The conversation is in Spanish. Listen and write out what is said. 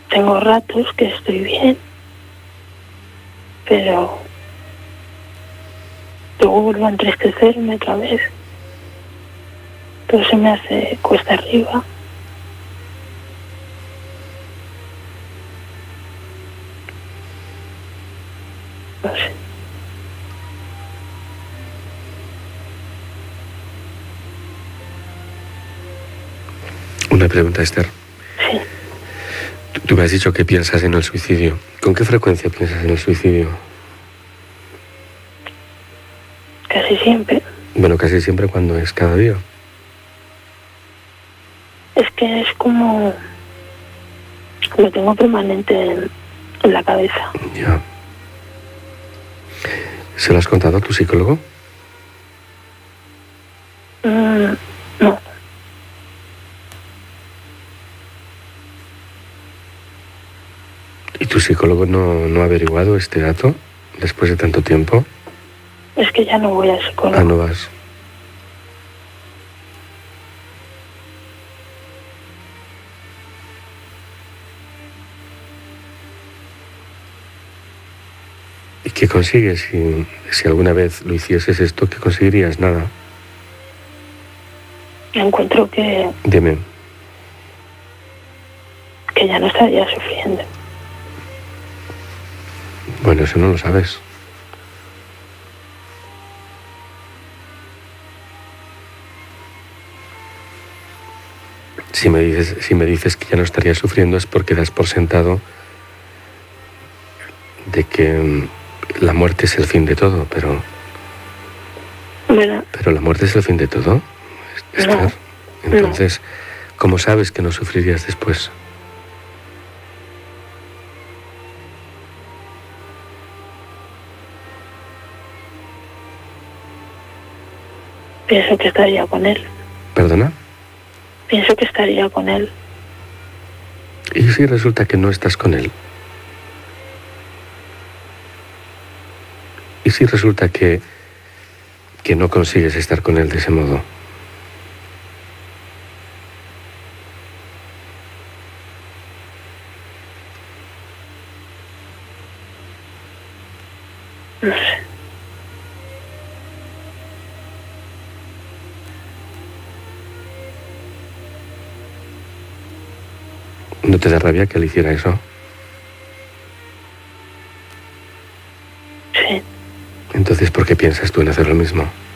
tengo ratos que estoy bien, pero luego vuelvo a entristecerme otra vez. Todo se me hace cuesta arriba. No sé. Una pregunta, Esther. Sí. Tú me has dicho que piensas en el suicidio. ¿Con qué frecuencia piensas en el suicidio? Casi siempre. Bueno, casi siempre, cuando es cada día. Es que es como... lo tengo permanente en la cabeza. Ya. ¿Se lo has contado a tu psicólogo? No. ¿Y tu psicólogo no ha averiguado este dato después de tanto tiempo? Es que ya no voy al psicólogo. Ah, no vas. ¿Y qué consigues? Si alguna vez lo hicieses esto, ¿qué conseguirías? Nada. Encuentro que Dime. ya no estaría sufriendo. Bueno, eso no lo sabes. Si me dices que ya no estaría sufriendo, es porque das por sentado de que la muerte es el fin de todo, pero... Bueno. ¿Pero la muerte es el fin de todo, Esther? No. Entonces, ¿cómo sabes que no sufrirías después? Pienso que estaría con él. ¿Perdona? Pienso que estaría con él. ¿Y si resulta que no estás con él? ¿Y si resulta que no consigues estar con él de ese modo? No sé. ¿No te da rabia que él hiciera eso? Sí. Entonces, ¿por qué piensas tú en hacer lo mismo?